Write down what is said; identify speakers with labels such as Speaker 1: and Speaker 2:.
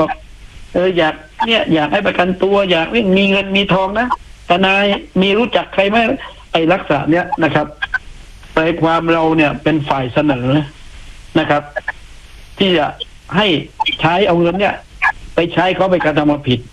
Speaker 1: บอกอยากอยากให้ประกันตัวอยากมีเงินมีทองนะทนายมีรู้จักใครไหมไอ้ลักษณะเนี้ยนะครับใจความเราเนี่ยเป็นฝ่ายเสนอนะครับ ที่จะให้ใช้เอาเงินเนี่ยไปใช้เขาไปกระทำความผิด